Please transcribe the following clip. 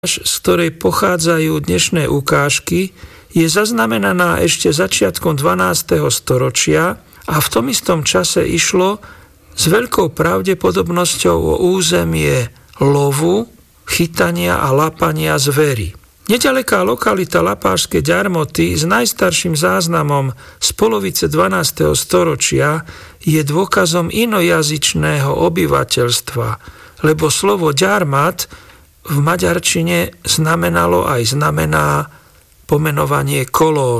z ktorej pochádzajú dnešné ukážky, je zaznamenaná ešte začiatkom 12. storočia a v tom istom čase išlo s veľkou pravdepodobnosťou o územie lovu, chytania a lapania zvery. Nedaleká lokalita Lapášske Ďarmoty s najstarším záznamom z polovice 12. storočia je dôkazom inojazyčného obyvateľstva, lebo slovo ďarmat v maďarčine znamená pomenovanie kolón.